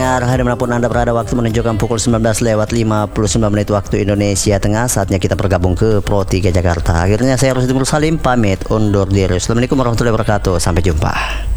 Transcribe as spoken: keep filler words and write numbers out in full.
pendengar, dimanapun Anda berada, waktu menunjukkan pukul sembilan belas lewat lima puluh sembilan menit waktu Indonesia Tengah. Saatnya kita bergabung ke Pro tiga Jakarta. Akhirnya saya Rusdi Salim pamit undur diri. Assalamualaikum warahmatullahi wabarakatuh. Sampai jumpa.